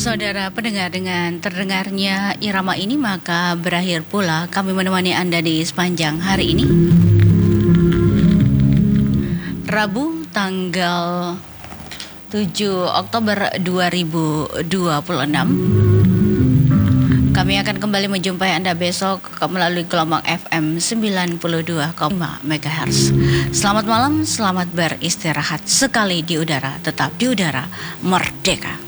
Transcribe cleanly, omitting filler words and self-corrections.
Saudara pendengar, dengan terdengarnya irama ini maka berakhir pula kami menemani Anda di sepanjang hari ini. Rabu tanggal 7 Oktober 2026. Kami akan kembali menjumpai Anda besok melalui gelombang FM 92,5 MHz. Selamat malam, selamat beristirahat. Sekali di udara, tetap di udara, merdeka.